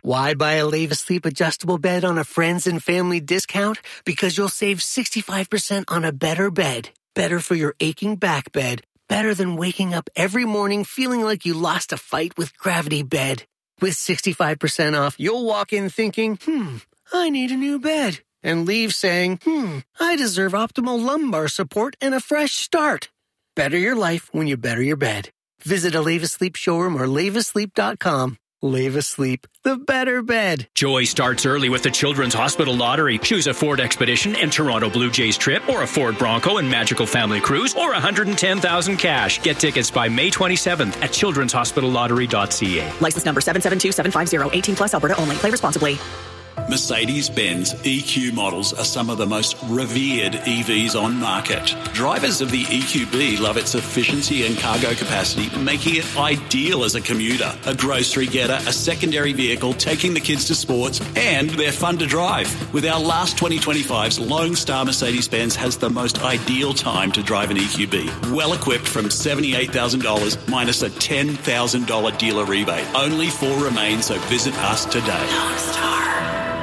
Why buy a Leva Sleep adjustable bed on a friends and family discount? Because you'll save 65% on a better bed. Better for your aching back bed. Better than waking up every morning feeling like you lost a fight with Gravity Bed. With 65% off, you'll walk in thinking, I need a new bed. And leave saying, I deserve optimal lumbar support and a fresh start. Better your life when you better your bed. Visit a Leva Sleep showroom or levasleep.com. Leva Sleep, the better bed. Joy starts early with the Children's Hospital Lottery. Choose a Ford Expedition and Toronto Blue Jays trip, or a Ford Bronco and Magical Family Cruise, or $110,000 cash. Get tickets by May 27th at childrenshospitallottery.ca. License number 772750, 18 plus, Alberta only. Play responsibly. Mercedes-Benz EQ models are some of the most revered EVs on market. Drivers of the EQB love its efficiency and cargo capacity, making it ideal as a commuter, a grocery getter, a secondary vehicle, taking the kids to sports, and they're fun to drive. With our last 2025's Lone Star Mercedes-Benz has the most ideal time to drive an EQB. Well equipped from $78,000 minus a $10,000 dealer rebate. Only 4 remain, so visit us today. Lone Star.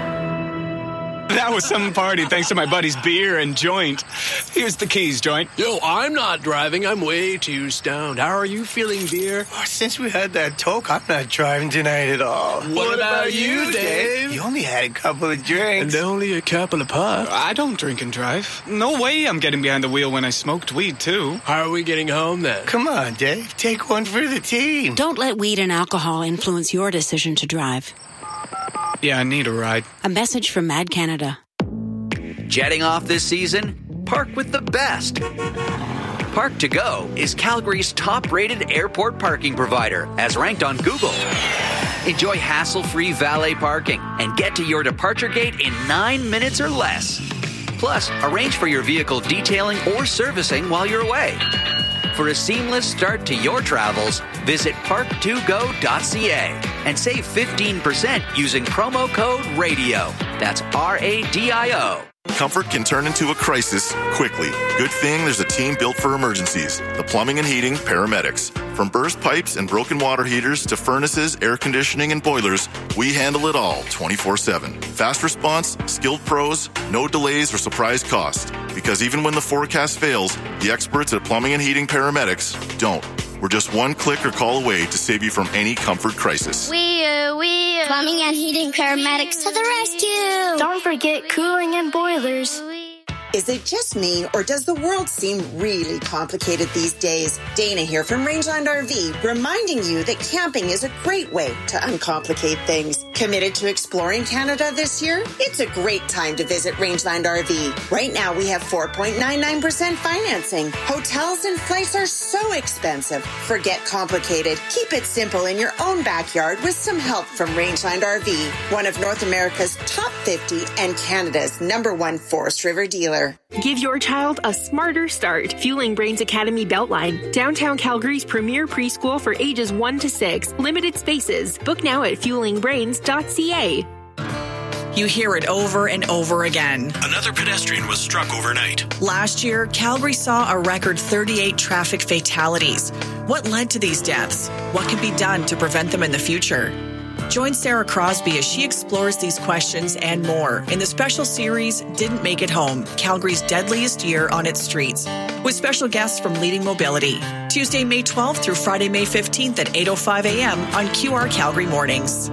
That was some party thanks to my buddy's beer and joint. Here's the keys, joint. Yo, I'm not driving. I'm way too stoned. How are you feeling, beer? Oh, since we had that talk, I'm not driving tonight at all. What about you, Dave? You only had a couple of drinks. And only a couple of puffs. I don't drink and drive. No way I'm getting behind the wheel when I smoked weed, too. How are we getting home, then? Come on, Dave. Take one for the team. Don't let weed and alcohol influence your decision to drive. Yeah, I need a ride. A message from Mad Canada. Jetting off this season? Park with the best. Park to Go is Calgary's top-rated airport parking provider, as ranked on Google. Enjoy hassle-free valet parking and get to your departure gate in 9 minutes or less. Plus, arrange for your vehicle detailing or servicing while you're away. For a seamless start to your travels, visit park2go.ca and save 15% using promo code RADIO. That's RADIO. Comfort can turn into a crisis quickly. Good thing there's a team built for emergencies. The Plumbing and Heating Paramedics. From burst pipes and broken water heaters to furnaces, air conditioning, and boilers, we handle it all 24/7. Fast response, skilled pros, no delays or surprise cost. Because even when the forecast fails, the experts at Plumbing and Heating Paramedics don't. We're just one click or call away to save you from any comfort crisis. Plumbing and Heating Paramedics to the rescue. Don't forget cooling and boilers. Is it just me, or does the world seem really complicated these days? Dana here from Rangeland RV, reminding you that camping is a great way to uncomplicate things. Committed to exploring Canada this year? It's a great time to visit Rangeland RV. Right now, we have 4.99% financing. Hotels and flights are so expensive. Forget complicated. Keep it simple in your own backyard with some help from Rangeland RV, one of North America's top 50 and Canada's #1 Forest River dealer. Give your child a smarter start. Fueling Brains Academy Beltline, downtown Calgary's premier preschool for ages 1 to 6. Limited spaces. Book now at fuelingbrains.ca. You hear it over and over again. Another pedestrian was struck overnight. Last year, Calgary saw a record 38 traffic fatalities. What led to these deaths? What can be done to prevent them in the future? Join Sarah Crosby as she explores these questions and more in the special series Didn't Make It Home, Calgary's Deadliest Year on Its Streets, with special guests from Leading Mobility. Tuesday, May 12th through Friday, May 15th at 8:05 a.m. on QR Calgary Mornings.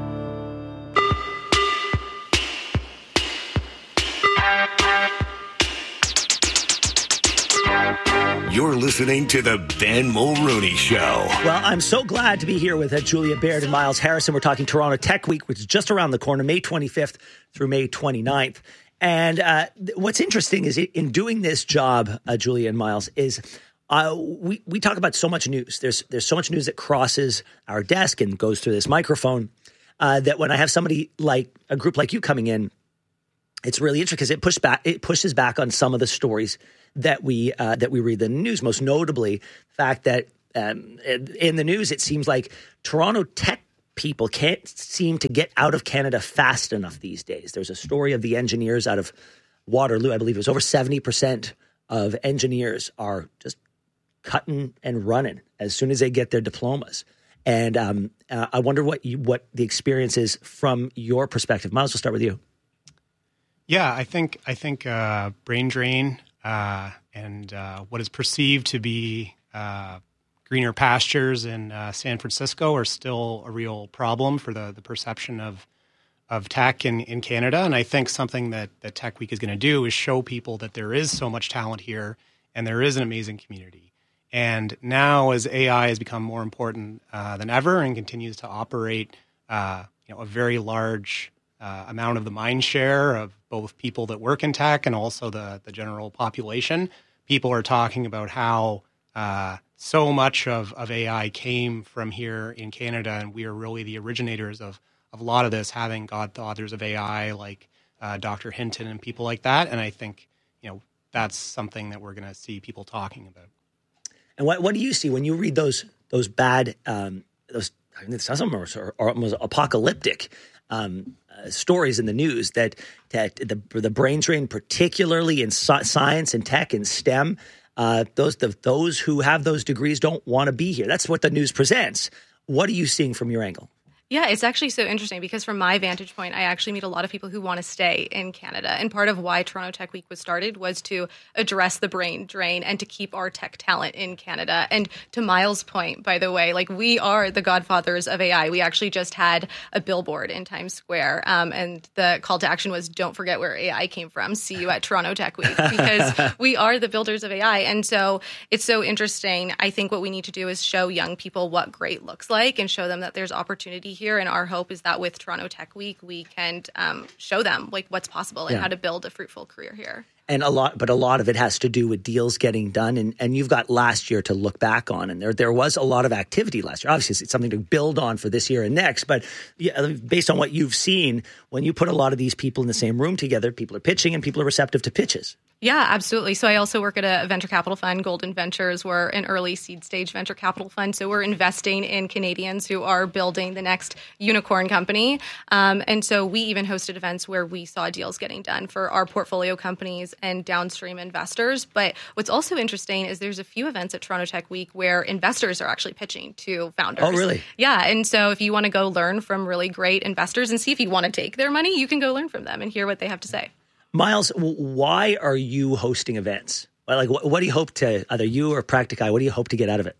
You're listening to the Ben Mulrooney Show. Well, I'm so glad to be here with Julia Baird and Miles Harrison. We're talking Toronto Tech Week, which is just around the corner, May 25th through May 29th. And what's interesting is in doing this job, Julia and Miles, is we talk about so much news. There's so much news that crosses our desk and goes through this microphone that when I have somebody like a group like you coming in, it's really interesting because it pushes back on some of the stories that we read in the news. Most notably, the fact that in the news it seems like Toronto Tech people can't seem to get out of Canada fast enough these days. There's a story of the engineers out of Waterloo. I believe it was over 70% of engineers are just cutting and running as soon as they get their diplomas. And I wonder what the experience is from your perspective. Miles, we'll start with you. Yeah, I think brain drain and what is perceived to be greener pastures in San Francisco are still a real problem for the perception of tech in Canada. And I think something that Tech Week is going to do is show people that there is so much talent here and there is an amazing community. And now as AI has become more important than ever and continues to operate a very large amount of the mind share of both people that work in tech and also the general population, people are talking about how so much of AI came from here in Canada, and we are really the originators of a lot of this, having godfathers of AI like Dr. Hinton and people like that. And I think, that's something that we're going to see people talking about. And what do you see when you read those bad, some of them are almost apocalyptic stories in the news that the brain drain, particularly in science and tech and STEM, those who have those degrees don't want to be here. That's what the news presents. What are you seeing from your angle? Yeah, it's actually so interesting because from my vantage point, I actually meet a lot of people who want to stay in Canada. And part of why Toronto Tech Week was started was to address the brain drain and to keep our tech talent in Canada. And to Miles' point, by the way, we are the godfathers of AI. We actually just had a billboard in Times Square. And the call to action was, don't forget where AI came from. See you at Toronto Tech Week, because we are the builders of AI. And so it's so interesting. I think what we need to do is show young people what great looks like and show them that there's opportunity here. And our hope is that with Toronto Tech Week, we can show them what's possible and how to build a fruitful career here. And a lot of it has to do with deals getting done. And you've got last year to look back on. And there was a lot of activity last year. Obviously, it's something to build on for this year and next. But based on what you've seen, when you put a lot of these people in the same room together, people are pitching and people are receptive to pitches. Yeah, absolutely. So I also work at a venture capital fund, Golden Ventures. We're an early seed stage venture capital fund. So we're investing in Canadians who are building the next unicorn company. And so we even hosted events where we saw deals getting done for our portfolio companies and downstream investors. But what's also interesting is there's a few events at Toronto Tech Week where investors are actually pitching to founders. Oh, really? Yeah. And so if you want to go learn from really great investors and see if you want to take their money, you can go learn from them and hear what they have to say. Miles, why are you hosting events? What do you hope to, either you or Practicai, what do you hope to get out of it?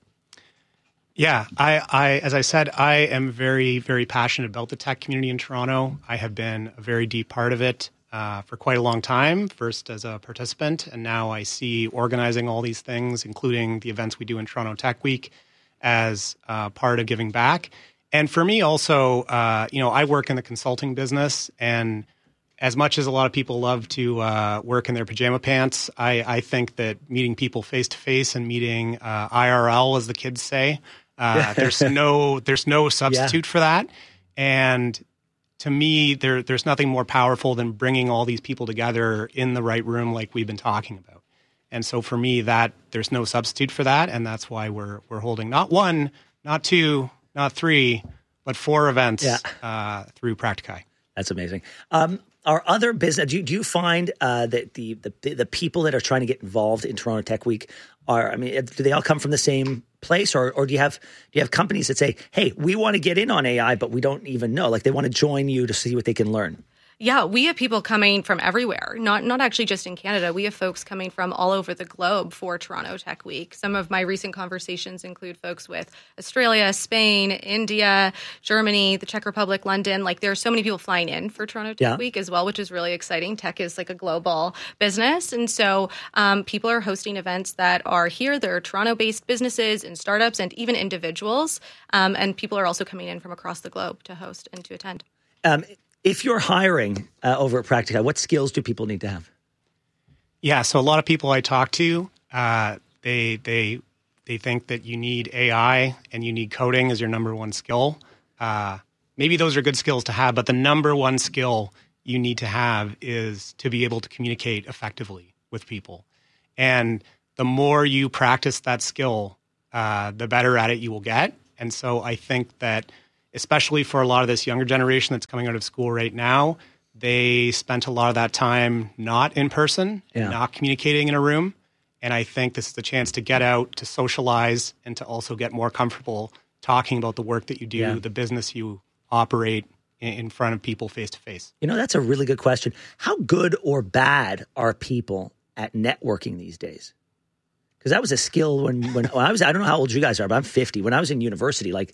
Yeah, I as I said, I am very, very passionate about the tech community in Toronto. I have been a very deep part of it for quite a long time, first as a participant, and now I see organizing all these things, including the events we do in Toronto Tech Week, as part of giving back. And for me also, I work in the consulting business, and as much as a lot of people love to work in their pajama pants, I think that meeting people face to face and meeting IRL, as the kids say, there's no substitute for that. And to me, there's nothing more powerful than bringing all these people together in the right room, like we've been talking about. And so for me, that there's no substitute for that, and that's why we're holding not one, not two, not three, but 4 events through Practicai. That's amazing. Our other business, do you find that the people that are trying to get involved in Toronto Tech Week do they all come from the same place, or do you have companies that say, hey, we want to get in on AI, but we don't even know, they want to join you to see what they can learn? Yeah, we have people coming from everywhere, not actually just in Canada. We have folks coming from all over the globe for Toronto Tech Week. Some of my recent conversations include folks with Australia, Spain, India, Germany, the Czech Republic, London. There are so many people flying in for Toronto Tech Week as well, which is really exciting. Tech is a global business. And so people are hosting events that are here. There are Toronto-based businesses and startups and even individuals. And people are also coming in from across the globe to host and to attend. If you're hiring over at Practicai, what skills do people need to have? Yeah, so a lot of people I talk to, they think that you need AI and you need coding as your number one skill. Maybe those are good skills to have, but the number one skill you need to have is to be able to communicate effectively with people. And the more you practice that skill, the better at it you will get. And so I think that especially for a lot of this younger generation that's coming out of school right now, they spent a lot of that time not in person, not communicating in a room. And I think this is the chance to get out, to socialize, and to also get more comfortable talking about the work that you do, the business you operate in front of people face to face? That's a really good question. How good or bad are people at networking these days? Because that was a skill when I was, I don't know how old you guys are, but I'm 50. When I was in university, like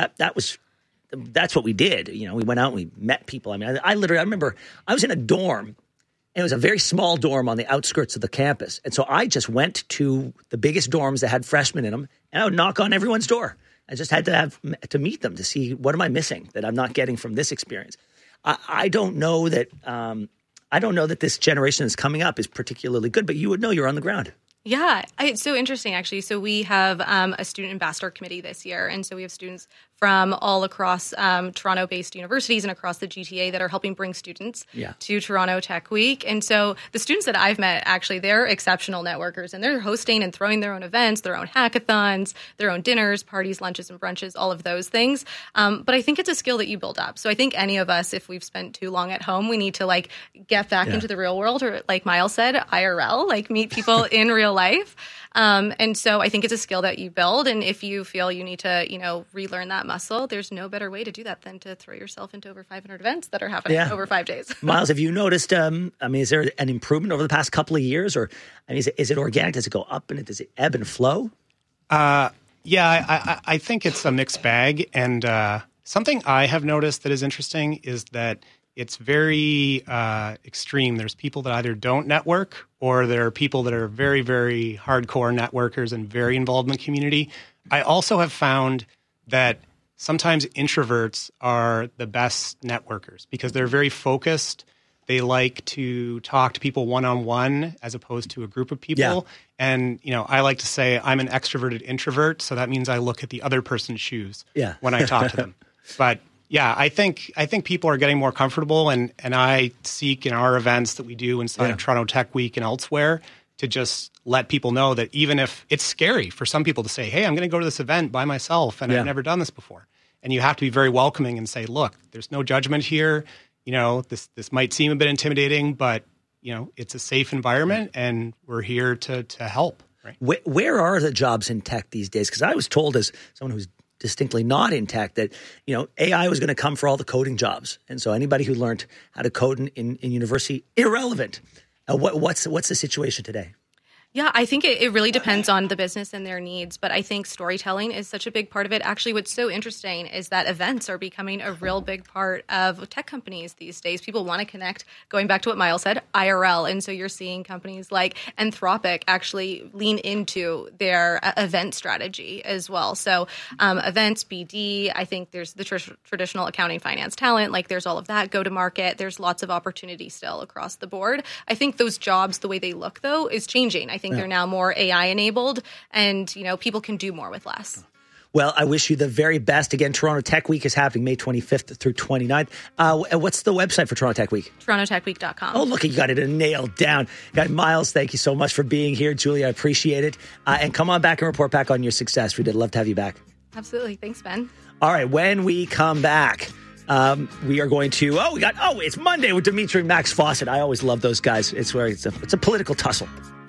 that's what we did. We went out and we met people. I mean, I remember I was in a dorm, and it was a very small dorm on the outskirts of the campus. And so I just went to the biggest dorms that had freshmen in them, and I would knock on everyone's door. I just had to meet them to see, what am I missing that I'm not getting from this experience? I don't know that this generation that's coming up is particularly good, but you would know, you're on the ground. Yeah, it's so interesting, actually. So we have a student ambassador committee this year. And so we have students from all across Toronto-based universities and across the GTA that are helping bring students to Toronto Tech Week. And so the students that I've met, actually, they're exceptional networkers. And they're hosting and throwing their own events, their own hackathons, their own dinners, parties, lunches, and brunches, all of those things. But I think it's a skill that you build up. So I think any of us, if we've spent too long at home, we need to, get back into the real world, or like Miles said, IRL, meet people in real life. And so I think it's a skill that you build. And if you feel you need to, relearn that muscle, there's no better way to do that than to throw yourself into over 500 events that are happening over 5 days. Miles, have you noticed, is there an improvement over the past couple of years? Or, is it organic? Does it go up and does it ebb and flow? I think it's a mixed bag. And something I have noticed that is interesting is that it's very extreme. There's people that either don't network, or there are people that are very, very hardcore networkers and very involved in the community. I also have found that sometimes introverts are the best networkers because they're very focused. They like to talk to people one-on-one as opposed to a group of people. Yeah. And, I like to say I'm an extroverted introvert, so that means I look at the other person's shoes when I talk to them. But yeah, I think people are getting more comfortable, and I seek in our events that we do inside of Toronto Tech Week and elsewhere to just let people know that even if it's scary for some people to say, hey, I'm going to go to this event by myself and I've never done this before. And you have to be very welcoming and say, look, there's no judgment here. This might seem a bit intimidating, but, it's a safe environment and we're here to help. Right? Where are the jobs in tech these days? Because I was told, as someone who's distinctly not in tech, that AI was going to come for all the coding jobs, and so anybody who learned how to code in university, irrelevant. What's the situation today? Yeah, I think it really depends on the business and their needs, but I think storytelling is such a big part of it. Actually, what's so interesting is that events are becoming a real big part of tech companies these days. People want to connect, going back to what Miles said, IRL. And so you're seeing companies like Anthropic actually lean into their event strategy as well. So events, BD, I think there's the traditional accounting, finance, talent, there's all of that, go to market. There's lots of opportunity still across the board. I think those jobs, the way they look, though, is changing. I think they're now more AI enabled, and people can do more with less. Well, I wish you the very best. Again, Toronto Tech Week is happening May 25th through 29th. What's the website for Toronto Tech Week? TorontoTechWeek.com. Oh, look, you got it nailed down. Miles, thank you so much for being here. Julia, I appreciate it. And come on back and report back on your success. We'd love to have you back. Absolutely. Thanks, Ben. All right, when we come back, we are going to, it's Monday with Dimitri and Max Fawcett. I always love those guys. It's a political tussle.